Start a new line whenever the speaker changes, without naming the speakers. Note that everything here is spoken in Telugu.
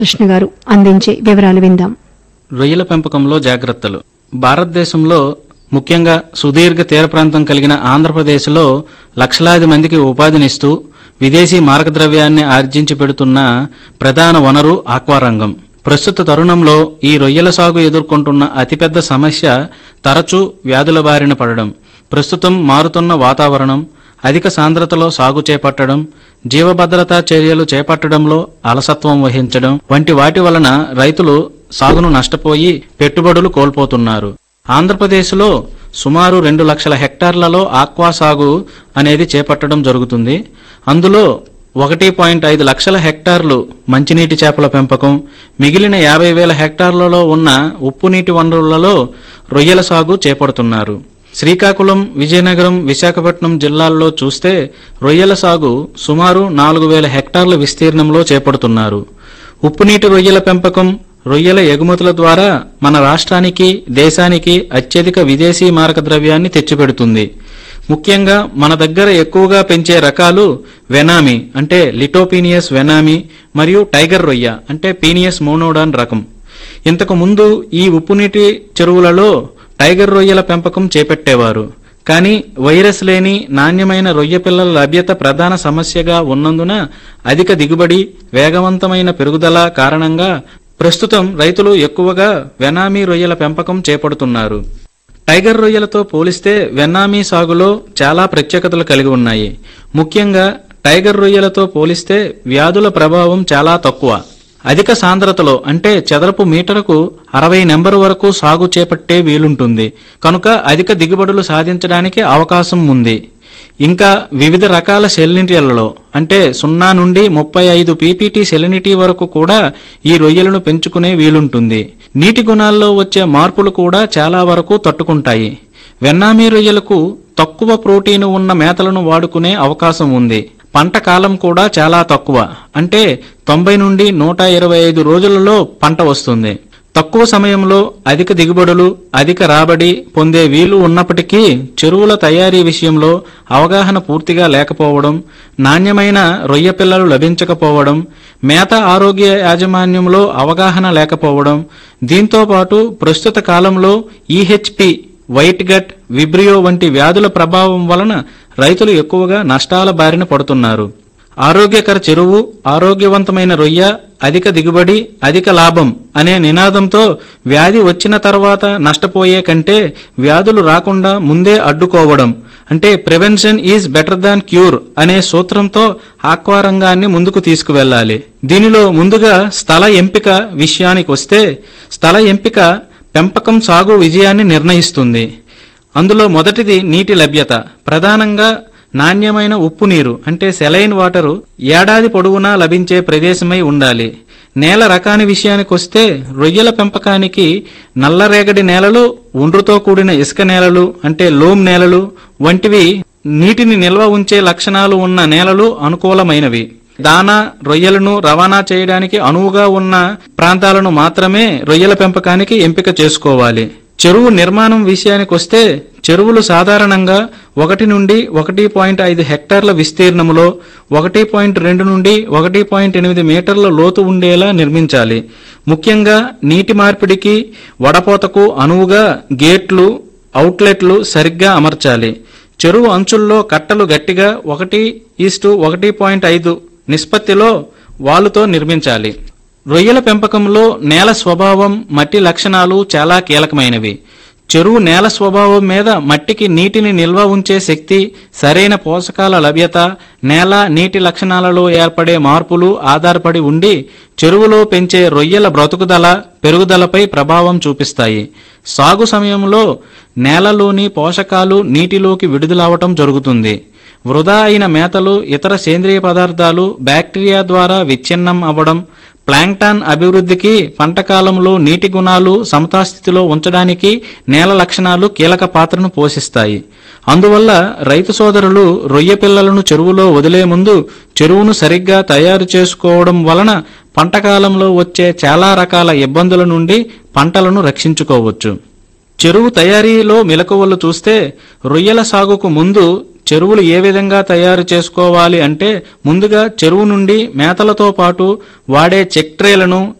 కృష్ణ గారు అందించే వివరాలు విందాం.
రొయ్యల పెంపకంలో జాగ్రత్తలు. భారతదేశంలో ముఖ్యంగా సుదీర్ఘ తీర ప్రాంతం కలిగిన ఆంధ్రప్రదేశ్లో లక్షలాది మందికి ఉపాధినిస్తూ విదేశీ మారకద్రవ్యాన్ని ఆర్జించి పెడుతున్న ప్రధాన వనరు ఆక్వారంగం. ప్రస్తుత తరుణంలో ఈ రొయ్యల సాగు ఎదుర్కొంటున్న అతిపెద్ద సమస్య తరచూ వ్యాధుల బారిన పడడం. ప్రస్తుతం మారుతున్న వాతావరణం, అధిక సాంద్రతలో సాగు చేపట్టడం, జీవభద్రతా చర్యలు చేపట్టడంలో అలసత్వం వహించడం వంటి వాటి వలన రైతులు సాగును నష్టపోయి పెట్టుబడులు కోల్పోతున్నారు. ఆంధ్రప్రదేశ్లో సుమారు 2 లక్షల హెక్టార్లలో ఆక్వా సాగు అనేది చేపట్టడం జరుగుతుంది. అందులో 1.5 లక్షల హెక్టార్లు మంచినీటి చేపల పెంపకం, మిగిలిన 50,000 హెక్టార్లలో ఉన్న ఉప్పు నీటి వనరులలో రొయ్యల సాగు చేపడుతున్నారు. శ్రీకాకుళం, విజయనగరం, విశాఖపట్నం జిల్లాల్లో చూస్తే రొయ్యల సాగు సుమారు 4,000 హెక్టార్ల విస్తీర్ణంలో చేపడుతున్నారు. ఉప్పునీటి రొయ్యల పెంపకం, రొయ్యల ఎగుమతుల ద్వారా మన రాష్ట్రానికి, దేశానికి అత్యధిక విదేశీ మారక ద్రవ్యాన్ని తెచ్చిపెడుతుంది. ముఖ్యంగా మన దగ్గర ఎక్కువగా పెంచే రకాలు వెనామి అంటే లిటోపీనియస్ వెనామి మరియు టైగర్ రొయ్య అంటే పీనియస్ మోనోడాన్ రకం. ఇంతకు ముందు ఈ ఉప్పునీటి చెరువులలో టైగర్ రొయ్యల పెంపకం చేపట్టేవారు. కానీ వైరస్ లేని నాణ్యమైన రొయ్య పిల్లల లభ్యత ప్రధాన సమస్యగా ఉన్నందున అధిక దిగుబడి, వేగవంతమైన పెరుగుదల కారణంగా ప్రస్తుతం రైతులు ఎక్కువగా వెనామీ రొయ్యల పెంపకం చేపడుతున్నారు. టైగర్ రొయ్యలతో పోలిస్తే వెన్నామీ సాగులో చాలా ప్రత్యేకతలు కలిగి ఉన్నాయి. ముఖ్యంగా టైగర్ రొయ్యలతో పోలిస్తే వ్యాధుల ప్రభావం చాలా తక్కువ. అధిక సాంద్రతలో అంటే చదరపు మీటరుకు 60 నెంబరు వరకు సాగు చేపట్టే వీలుంటుంది. కనుక అధిక దిగుబడులు సాధించడానికి అవకాశం ఉంది. ఇంకా వివిధ రకాల సెలినిటీలలో అంటే 0 నుండి 35 పీపీటీ సెలినిటీ వరకు కూడా ఈ రొయ్యలను పెంచుకునే వీలుంటుంది. నీటి గుణాల్లో వచ్చే మార్పులు కూడా చాలా వరకు తట్టుకుంటాయి. వెన్నామీ రొయ్యలకు తక్కువ ప్రోటీన్ ఉన్న మేతలను వాడుకునే అవకాశం ఉంది. పంట కాలం కూడా చాలా తక్కువ అంటే 90 నుండి 125 రోజులలో పంట వస్తుంది. తక్కువ సమయంలో అధిక దిగుబడులు, అధిక రాబడి పొందే వీలు ఉన్నప్పటికీ చెరువుల తయారీ విషయంలో అవగాహన పూర్తిగా లేకపోవడం, నాణ్యమైన రొయ్య పిల్లలు లభించకపోవడం, మేత ఆరోగ్య యాజమాన్యంలో అవగాహన లేకపోవడం, దీంతోపాటు ప్రస్తుత కాలంలో ఈహెచ్పి, వైట్ గట్, విబ్రియో వంటి వ్యాధుల ప్రభావం వలన రైతులు ఎక్కువగా నష్టాల బారిన పడుతున్నారు. ఆరోగ్యకర చెరువు, ఆరోగ్యవంతమైన రొయ్య, అధిక దిగుబడి, అధిక లాభం అనే నినాదంతో వ్యాధి వచ్చిన తర్వాత నష్టపోయే కంటే వ్యాధులు రాకుండా ముందే అడ్డుకోవడం అంటే prevention is better than cure అనే సూత్రంతో ఆక్వా రంగాన్ని ముందుకు తీసుకువెళ్లాలి. దీనిలో ముందుగా స్థల ఎంపిక విషయానికి వస్తే, స్థల ఎంపిక పెంపకం సాగు విజయాన్ని నిర్ణయిస్తుంది. అందులో మొదటిది నీటి లభ్యత. ప్రధానంగా నాణ్యమైన ఉప్పు నీరు అంటే సెలైన్ వాటరు ఏడాది పొడవునా లభించే ప్రదేశమై ఉండాలి. నేల రకాని విషయానికొస్తే రొయ్యల పెంపకానికి నల్లరేగడి నేలలు, ఒండ్రుతో కూడిన ఇసుక నేలలు అంటే లోమ్ నేలలు వంటివి, నీటిని నిల్వ ఉంచే లక్షణాలు ఉన్న నేలలు అనుకూలమైనవి. దానా, రొయ్యలను రవాణా చేయడానికి అనువుగా ఉన్న ప్రాంతాలను మాత్రమే రొయ్యల పెంపకానికి ఎంపిక చేసుకోవాలి. చెరువు నిర్మాణం విషయానికొస్తే చెరువులు సాధారణంగా 1 నుండి 1.5 హెక్టార్ల విస్తీర్ణములో 1.2 నుండి 1.8 మీటర్ల లోతు ఉండేలా నిర్మించాలి. ముఖ్యంగా నీటి మార్పిడికి, వడపోతకు అనువుగా గేట్లు, అవుట్లెట్లు సరిగ్గా అమర్చాలి. చెరువు అంచుల్లో కట్టలు గట్టిగా 1:1.5 నిష్పత్తిలో వాలుతో నిర్మించాలి. రొయ్యల పెంపకంలో నేల స్వభావం, మట్టి లక్షణాలు చాలా కీలకమైనవి. చెరువు నేల స్వభావం మీద మట్టికి నీటిని నిల్వ ఉంచే శక్తి, సరైన పోషకాల లభ్యత, నేల నీటి లక్షణాలలో ఏర్పడే మార్పులు ఆధారపడి ఉండి చెరువులో పెంచే రొయ్యల బ్రతుకుదల, పెరుగుదలపై ప్రభావం చూపిస్తాయి. సాగు సమయంలో నేలలోని పోషకాలు నీటిలోకి విడుదలవటం జరుగుతుంది. వృధా అయిన మేతలు, ఇతర సేంద్రియ పదార్థాలు బ్యాక్టీరియా ద్వారా విచ్ఛిన్నం అవ్వడం, ప్లాంక్టాన్ అభివృద్ధికి, పంట కాలంలో నీటి గుణాలు సమతాస్థితిలో ఉంచడానికి నేల లక్షణాలు కీలక పాత్రను పోషిస్తాయి. అందువల్ల రైతు సోదరులు రొయ్య పిల్లలను చెరువులో వదిలే ముందు చెరువును సరిగ్గా తయారు చేసుకోవడం వలన పంట కాలంలో వచ్చే చాలా రకాల ఇబ్బందుల నుండి పంటలను రక్షించుకోవచ్చు. చెరువు తయారీలో మెలకువలు చూస్తే, రొయ్యల సాగుకు ముందు చెరువులు ఏ విధంగా తయారు చేసుకోవాలి అంటే ముందుగా చెరువు నుండి మేతలతో పాటు వాడే చెక్ ట్రేలను